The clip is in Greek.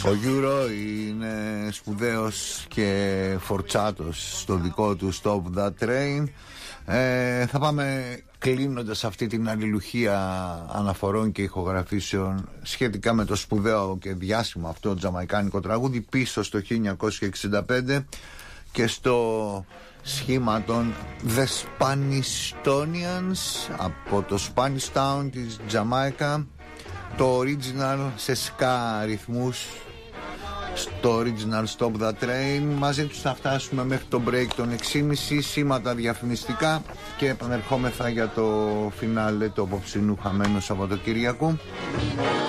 Ο Euro είναι σπουδαίος και φορτσάτος στο δικό του Stop That Train. Θα πάμε κλείνοντας αυτή την αλληλουχία αναφορών και ηχογραφήσεων σχετικά με το σπουδαίο και διάσημο αυτό τζαμαϊκάνικο τραγούδι πίσω στο 1965 και στο σχήμα των The Spanistonians από το Spanish Town της Τζαμάικα, το original σε ska ρυθμούς, στο original Stop That Train. Μαζί τους θα φτάσουμε μέχρι το break των 6.30, σήματα διαφημιστικά και επανερχόμεθα για το φινάλε του απόψινού χαμένου Σαββατοκυριακού.